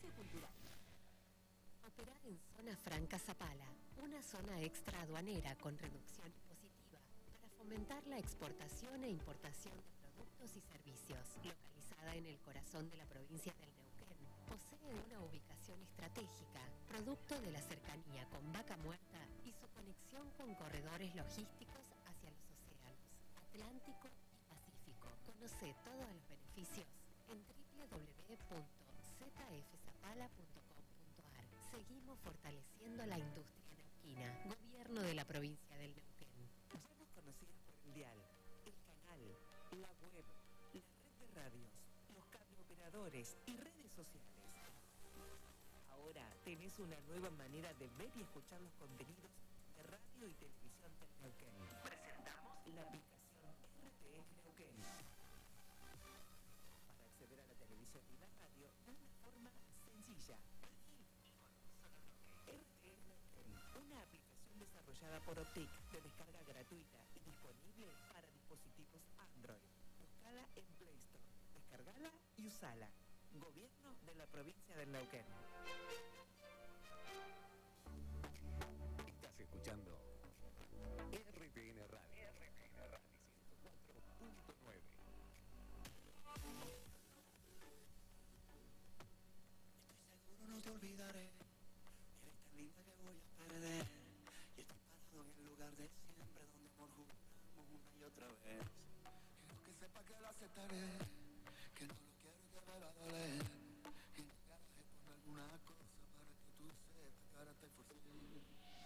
cultural. Operar en Zona Franca Zapala, una zona extra aduanera con reducción impositiva para fomentar la exportación e importación de productos y servicios. Localizada en el corazón de la provincia del Neuquén, posee una ubicación estratégica, producto de la cercanía con Vaca Muerta y su conexión con corredores logísticos hacia los océanos Atlántico y Pacífico. Conoce todos los beneficios en www.zfzapala.com.ar. Seguimos fortaleciendo la industria neuquina. Gobierno de la provincia del Neuquén. Ya nos conocías por el dial, el canal, la web, la red de radios, los cableoperadores y redes sociales. Ahora tenés una nueva manera de ver y escuchar los contenidos de radio y televisión del Neuquén. Presentamos la aplicación RTN Neuquén. Para acceder a la televisión y la radio de una forma sencilla. RTN Neuquén, una aplicación desarrollada por OTIC de descarga gratuita y disponible para dispositivos Android. Buscala en Play Store, descargala y usala. Gobierno de la provincia del Neuquén. Estás escuchando RTN Radio. RTN Radio 104.9. Estoy seguro no te olvidaré. Eres tan linda que voy a perder. Y estoy parado en el lugar de siempre donde amor juramos una y otra vez. Quiero que sepa que lo aceptaré. Que no lo quiero y que me va a doler. En el garaje por alguna cosa.